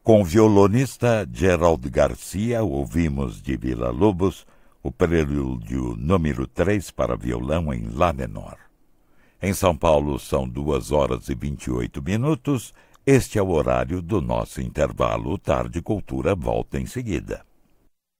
Com o violonista Gerald Garcia, ouvimos de Villa-Lobos o prelúdio número 3 para violão em Lá menor. Em São Paulo são 2h28. Este é o horário do nosso intervalo. O Tarde Cultura volta em seguida.